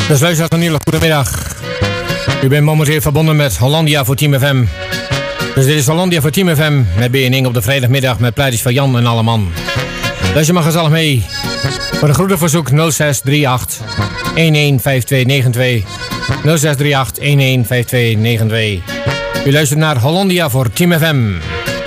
Dus luisteraars, een hele goede middag. U bent momenteel verbonden met Hollandia voor Team FM. Dus dit is Hollandia voor Team FM met BNing op de vrijdagmiddag met plaatjes van Jan en Alleman. Luister maar gezellig mee. Voor een groetenverzoek 0638 115292. 0638 115292. U luistert naar Hollandia voor Team FM.